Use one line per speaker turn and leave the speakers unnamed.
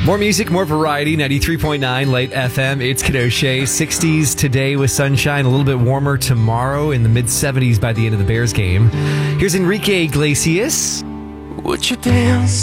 More music, more variety. 93.9 Late FM. It's Kenosha. 60s today with sunshine. A little bit warmer tomorrow. In the mid-70s by the end of the Bears game. Here's Enrique Iglesias.
Would you dance